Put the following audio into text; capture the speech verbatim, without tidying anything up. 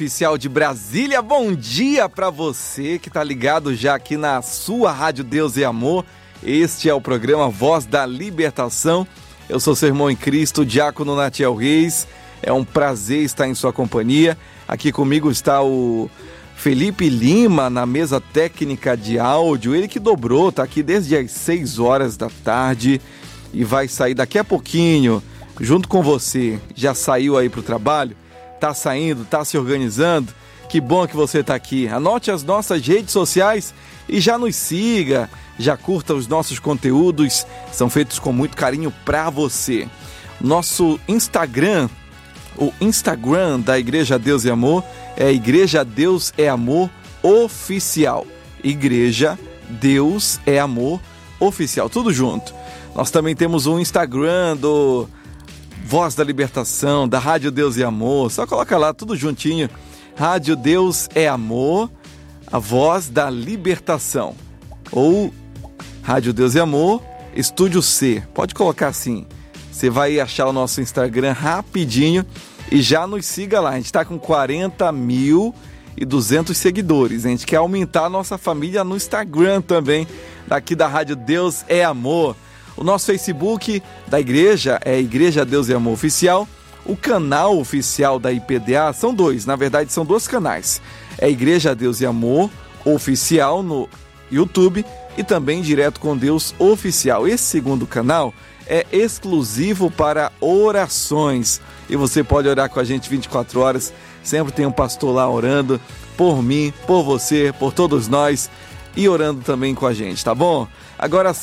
Oficial de Brasília, bom dia para você que tá ligado já aqui na sua Rádio Deus e Amor. Este é o programa Voz da Libertação. Eu sou seu irmão em Cristo, Diácono Natiel Reis. É um prazer estar em sua companhia. Aqui comigo está o Felipe Lima na mesa técnica de áudio. Ele que dobrou, tá aqui desde as seis horas da tarde e vai sair daqui a pouquinho junto com você. Já saiu aí pro trabalho? Tá saindo, tá se organizando? Que bom que você tá aqui. Anote as nossas redes sociais e já nos siga, já curta os nossos conteúdos, são feitos com muito carinho para você. Nosso Instagram, o Instagram da Igreja Deus e Amor é Igreja Deus é Amor Oficial. Igreja Deus é Amor Oficial, tudo junto. Nós também temos o Instagram do Voz da Libertação, da Rádio Deus e Amor, só coloca lá tudo juntinho, Rádio Deus é Amor, a Voz da Libertação, ou Rádio Deus e Amor, Estúdio C, pode colocar assim, você vai achar o nosso Instagram rapidinho e já nos siga lá, a gente está com quarenta mil e duzentos seguidores, a gente quer aumentar a nossa família no Instagram também, daqui da Rádio Deus é Amor. O nosso Facebook da igreja é Igreja Deus e Amor Oficial. O canal oficial da I P D A são dois, na verdade são dois canais. É Igreja Deus e Amor Oficial no YouTube e também Direto com Deus Oficial. Esse segundo canal é exclusivo para orações e você pode orar com a gente vinte e quatro horas. Sempre tem um pastor lá orando por mim, por você, por todos nós e orando também com a gente, tá bom? Agora